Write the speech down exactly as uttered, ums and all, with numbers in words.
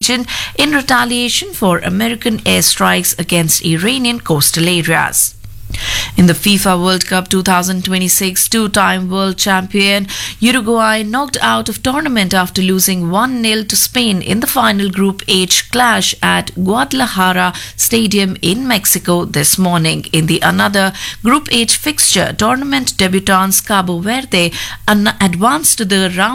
region in retaliation for American airstrikes against Iranian coastal areas. In the FIFA World Cup twenty twenty-six, two-time world champion Uruguay knocked out of tournament after losing one nil to Spain in the final Group H clash at Guadalajara Stadium in Mexico this morning. In the another Group H fixture, tournament debutants Cabo Verde advanced to the round